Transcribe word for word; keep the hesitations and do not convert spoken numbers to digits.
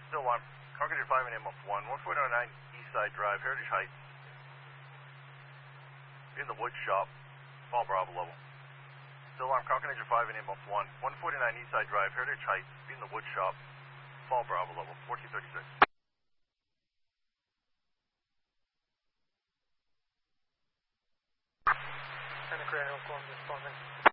Still on. Concord five and M F one, one four nine Eastside Drive, Heritage Heights. In the wood shop, Fall Bravo level. Still on. Concord five and M F one, one four nine Eastside Drive, Heritage Heights. In the wood shop, Fall Bravo level, fourteen thirty-six. And the Grand Hill Columbia responding.